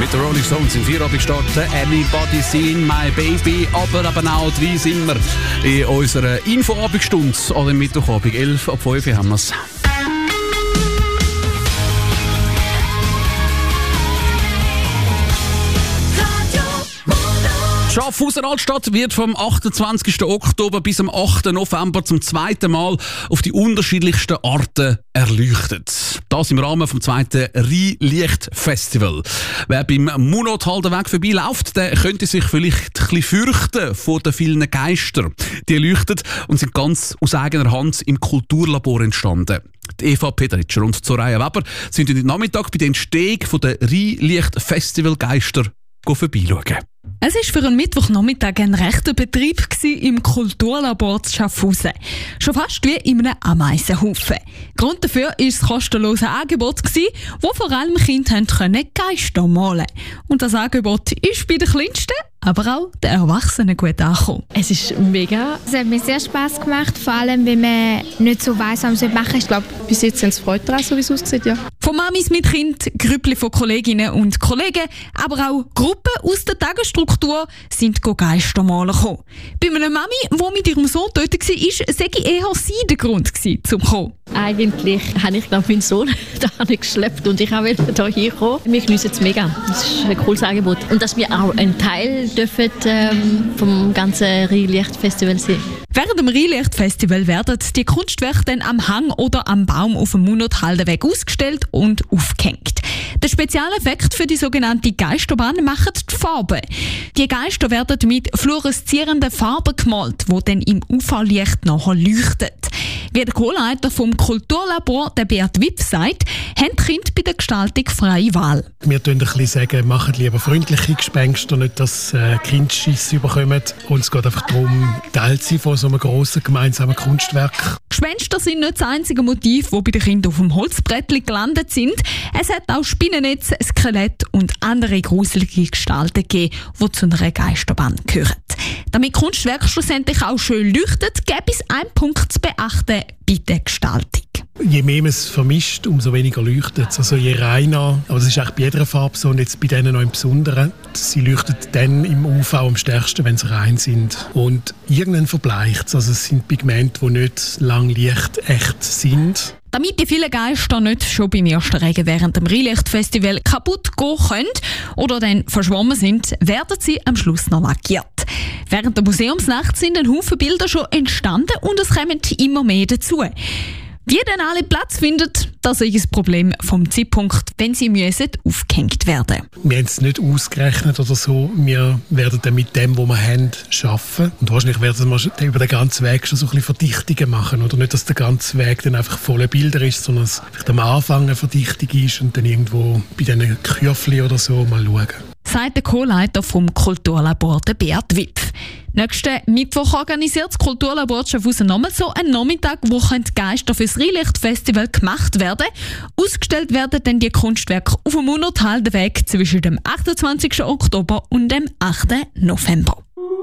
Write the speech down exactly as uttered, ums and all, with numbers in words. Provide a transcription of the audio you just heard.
Mit den Rolling Stones im Feierabend starten. Anybody seen my baby? Aber eben auch drei sind wir in unserer Infoabendstunde oder im Mittwochabend. elf ab fünf haben wir es. Schaffhausen Altstadt wird vom achtundzwanzigsten Oktober bis am achten November zum zweiten Mal auf die unterschiedlichsten Arten erleuchtet. Das im Rahmen vom zweiten Rheinlicht-Festival. Wer beim Munot-Haldenweg vorbeiläuft, der könnte sich vielleicht ein bisschen fürchten vor den vielen Geistern. Die leuchten und sind ganz aus eigener Hand im Kulturlabor entstanden. Die Eva Pedritscher und Soraya Weber sind heute Nachmittag bei der Entstehung der Rheinlicht-Festival-Geister vorbeischauen. Es war für einen Mittwochnachmittag ein rechter Betrieb im Kulturlabor zu Schaffhausen. Schon fast wie in einem Ameisenhaufen. Grund dafür war das kostenlose Angebot, das vor allem Kinder Geister malen konnten. Und das Angebot ist bei den Kleinsten, aber auch den Erwachsenen gut angekommen. Es ist mega. Es hat mir sehr Spass gemacht, vor allem, wenn man nicht so weiss, was man machen soll. Ich glaube, bis jetzt haben sie Freude daran, so wie es aussieht, ja. Von Mamis mit Kind, Grüppli von Kolleginnen und Kollegen, aber auch Gruppen aus der Tagesstruktur sind Geister malen gekommen. Bei einer Mami, die mit ihrem Sohn dort war, sei eher sie der Grund gewesen, zum Kommen. Eigentlich habe ich, glaube meinen Sohn da geschleppt und ich wollte hier hinkommen. Wir geniessen es mega. Das ist ein cooles Angebot. Und dass wir auch ein Teil dürfen, ähm, vom ganzen Rheinlicht-Festival sein. Während dem Rheinlicht-Festival werden die Kunstwerke dann am Hang oder am Baum auf dem Munot-Haldenweg ausgestellt und aufgehängt. Der Spezialeffekt für die sogenannte Geisterbahn machen die Farben. Die Geister werden mit fluoreszierenden Farben gemalt, die dann im U V-Licht nachher leuchten. Wie der Co-Leiter vom Kulturlabor, der Beat Wipp, sagt, haben die Kinder bei der Gestaltung freie Wahl. Wir sagen ein bisschen, sagen, machen lieber freundliche Gespenster, nicht dass äh, Kinder Schiss bekommen. Und es geht einfach darum, Teil zu sein von so einem grossen gemeinsamen Kunstwerk. Gespenster sind nicht das einzige Motiv, das bei den Kindern auf dem Holzbrettchen gelandet sind. Es hat auch Spinnennetz, Skelett und andere gruselige Gestalten gegeben, die zu einer Geisterbahn gehören. Damit Kunstwerk schlussendlich auch schön leuchtet, gäbe es einen Punkt zu beachten bei der Gestaltung. Je mehr man es vermischt, umso weniger leuchtet es. Also je reiner, aber das ist eigentlich bei jeder Farbe so und jetzt bei denen noch im Besonderen. Sie leuchten dann im U V am stärksten, wenn sie rein sind. Und irgendwann verbleicht es. Also es sind Pigmente, die nicht lang lichtecht sind. Damit die vielen Geister nicht schon beim ersten Regen während dem Rheinlicht-Festival kaputt gehen können oder dann verschwommen sind, werden sie am Schluss noch lackiert. Während der Museumsnacht sind ein Haufen Bilder schon entstanden und es kommen immer mehr dazu. Wie dann alle Platz finden, das ist das Problem vom Zeitpunkt, wenn sie müssen aufgehängt werden. Wir haben es nicht ausgerechnet oder so. Wir werden dann mit dem, was wir haben, arbeiten. Und wahrscheinlich werden wir über den ganzen Weg schon so ein bisschen Verdichtungen machen. Oder nicht, dass der ganze Weg dann einfach voller Bilder ist, sondern dass vielleicht am Anfang eine Verdichtung ist und dann irgendwo bei diesen Kürfchen oder so mal schauen. Sagt der Co-Leiter vom Kulturlabor, der Beat Wipp. Nächsten Mittwoch organisiert das Kulturlabor Schaffhausen nochmal so einen Nachmittag, wo die Geister für das Rheinlicht-Festival gemacht werden. Ausgestellt werden dann die Kunstwerke auf dem Munot-Haldenweg zwischen dem achtundzwanzigsten Oktober und dem achten November.